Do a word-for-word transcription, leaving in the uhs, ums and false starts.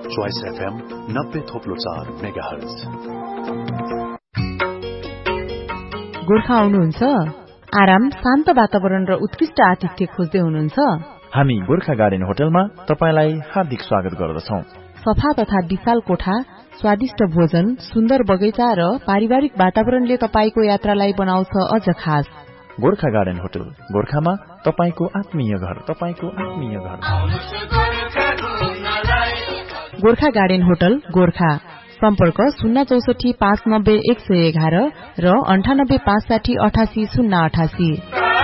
Choice FM नब्बे थोप्लो चार megahertz. Gorkha आउनुहुन्छ? आराम, शान्त वातावरण र उत्कृष्ट आतिथ्य खोज्दै हुनुहुन्छ? हामी गोर्खा गार्डन होटलमा तपाईलाई हार्दिक स्वागत गर्दछौं। सफा तथा विशाल कोठा, स्वादिष्ट भोजन, सुन्दर बगैँचा र पारिवारिक वातावरणले तपाईको यात्रालाई बनाउँछ अझ खास। गोर्खा गार्डन होटल, गोर्खामा तपाईको आत्मीय घर, तपाईको आत्मीय घर। Gorkha garden hotel, Gorkha. सम्पर्क शून्य चौसठी पाँच नब्बे एक सय एघार र अन्ठानब्बे पाँच साठी अठासी शून्य अठासी।